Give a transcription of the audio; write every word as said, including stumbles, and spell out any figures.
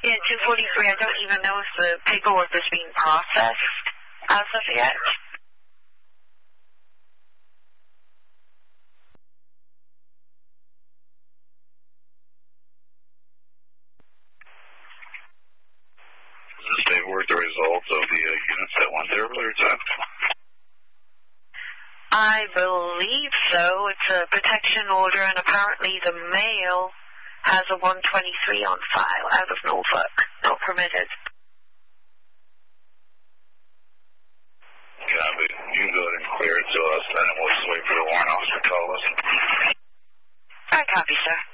Yeah, two forty-three. I don't even know if the paperwork is being processed as of yet. Is this paperwork the result of the uh, units that went there earlier time? I believe so. It's a protection order, and apparently the mail has a one twenty-three on file out of Norfolk. Not permitted. Copy. You can go ahead and clear it to us, and then we'll just wait for the warrant officer to call us. I copy, sir.